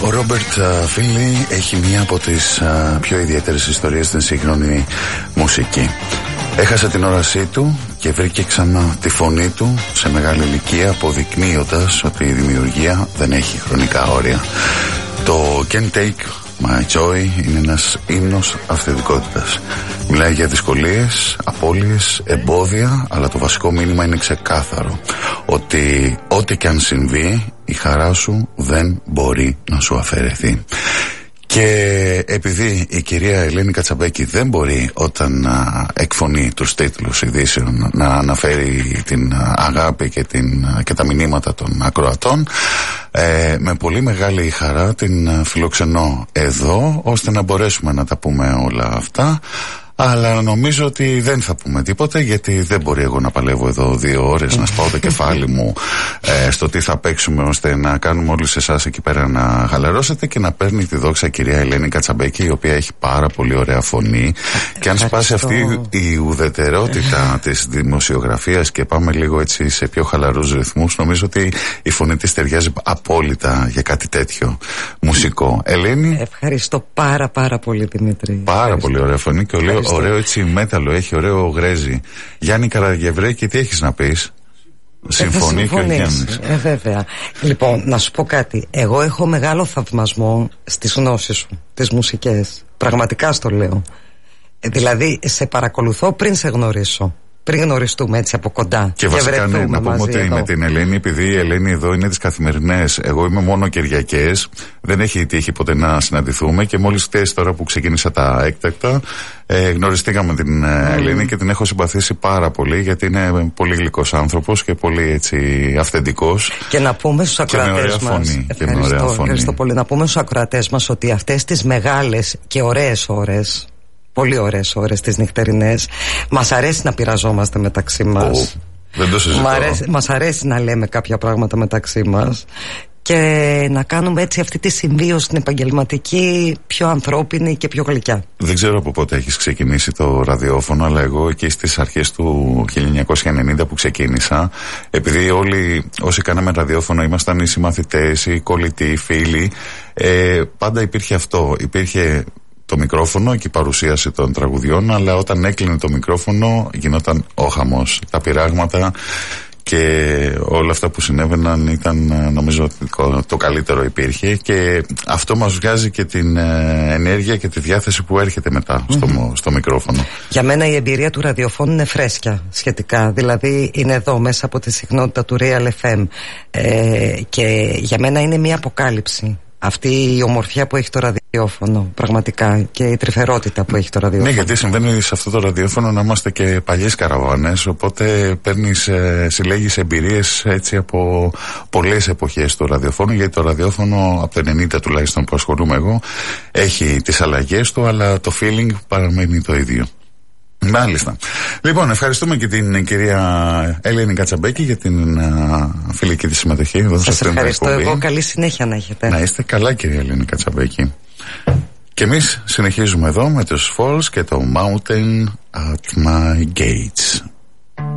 Ο Ρόμπερτ Φίνλι έχει μία από τις πιο ιδιαίτερες ιστορίες στην σύγχρονη μουσική. Έχασε την όρασή του και βρήκε ξανά τη φωνή του σε μεγάλη ηλικία, αποδεικνύοντας ότι η δημιουργία δεν έχει χρονικά όρια. Το Can't Take My Joy είναι ένας ύμνος αυθεντικότητας. Μιλάει για δυσκολίες, απώλειες, εμπόδια, αλλά το βασικό μήνυμα είναι ξεκάθαρο. Ότι ό,τι και αν συμβεί, η χαρά σου δεν μπορεί να σου αφαιρεθεί. Και επειδή η κυρία Ελένη Κατσαμπέκη δεν μπορεί όταν εκφωνεί τους τίτλους ειδήσεων να αναφέρει την αγάπη και τα μηνύματα των ακροατών, με πολύ μεγάλη χαρά την φιλοξενώ εδώ ώστε να μπορέσουμε να τα πούμε όλα αυτά. Αλλά νομίζω ότι δεν θα πούμε τίποτα, γιατί δεν μπορεί εγώ να παλεύω εδώ 2 ώρες να σπάω το κεφάλι μου στο τι θα παίξουμε, ώστε να κάνουμε όλους εσάς εκεί πέρα να χαλαρώσετε και να παίρνει τη δόξα κυρία Ελένη Κατσαμπέκη, η οποία έχει πάρα πολύ ωραία φωνή. Και αν σπάσει αυτή η ουδετερότητα της δημοσιογραφίας και πάμε λίγο έτσι σε πιο χαλαρούς ρυθμούς, νομίζω ότι η φωνή της ταιριάζει απόλυτα για κάτι τέτοιο μουσικό. Ελένη, ευχαριστώ πάρα πολύ, Δημήτρη. Πάρα πολύ ωραία φωνή και ωραίο έτσι μέταλλο, έχει ωραίο γρέζι. Γιάννη Καραγευρέκη, τι έχεις να πεις? Συμφωνεί και ο Γιάννης. Βέβαια. Λοιπόν, να σου πω κάτι. Εγώ έχω μεγάλο θαυμασμό στις γνώσεις σου, τις μουσικές. Πραγματικά στο λέω. Δηλαδή, σε παρακολουθώ πριν σε γνωρίσω. Πριν γνωριστούμε έτσι από κοντά. Και βασικά να πούμε ότι εδώ, με την Ελένη, επειδή η Ελένη εδώ είναι τις καθημερινές, εγώ είμαι μόνο Κυριακές, δεν έχει τύχει ποτέ να συναντηθούμε και μόλις χτες τώρα που ξεκίνησα τα έκτακτα, γνωριστήκαμε την Ελένη και την έχω συμπαθήσει πάρα πολύ, γιατί είναι πολύ γλυκός άνθρωπος και πολύ έτσι αυθεντικός. Και να πούμε στους ακροατές μας. Ευχαριστώ πολύ. Να πούμε στους ακροατές μας ότι αυτές τις μεγάλες και ωραίες ώρες, πολύ ωραίες ώρες τις νυχτερινές, μας αρέσει να πειραζόμαστε μεταξύ μας. Δεν το συζητώ. Μας αρέσει να λέμε κάποια πράγματα μεταξύ μας και να κάνουμε έτσι αυτή τη συμβίωση στην επαγγελματική πιο ανθρώπινη και πιο γλυκιά. Δεν ξέρω από πότε έχεις ξεκινήσει το ραδιόφωνο, αλλά εγώ εκεί στις αρχές του 1990 που ξεκίνησα, επειδή όλοι όσοι κάναμε ραδιόφωνο ήμασταν οι συμμαθητές, οι κολλητοί, οι φίλοι, πάντα υπήρχε αυτό. Υπήρχε το μικρόφωνο και η παρουσίαση των τραγουδιών, αλλά όταν έκλεινε το μικρόφωνο γινόταν ο χαμός. Τα πειράγματα και όλα αυτά που συνέβαιναν ήταν, νομίζω, το καλύτερο υπήρχε, και αυτό μας βγάζει και την ενέργεια και τη διάθεση που έρχεται μετά στο μικρόφωνο. Για μένα η εμπειρία του ραδιοφώνου είναι φρέσκια σχετικά, δηλαδή είναι εδώ μέσα από τη συχνότητα του Real FM, και για μένα είναι μια αποκάλυψη αυτή η ομορφιά που έχει το ραδιόφωνο, πραγματικά, και η τρυφερότητα που έχει το ραδιόφωνο. Ναι, γιατί συμβαίνει σε αυτό το ραδιόφωνο να είμαστε και παλιές καραβάνες, οπότε συλλέγεις εμπειρίες έτσι από πολλές εποχές του ραδιόφωνου, γιατί το ραδιόφωνο από το 90 τουλάχιστον που ασχολούμαι εγώ έχει τις αλλαγές του, αλλά το feeling παραμένει το ίδιο. Μάλιστα. Λοιπόν, ευχαριστούμε και την κυρία Ελένη Κατσαμπέκη για την φιλική της συμμετοχή εδώ. Σας ευχαριστώ εγώ, καλή συνέχεια να έχετε. Να είστε καλά, κυρία Ελένη Κατσαμπέκη. Και εμείς συνεχίζουμε εδώ με τους Falls και το Mountain at My Gates.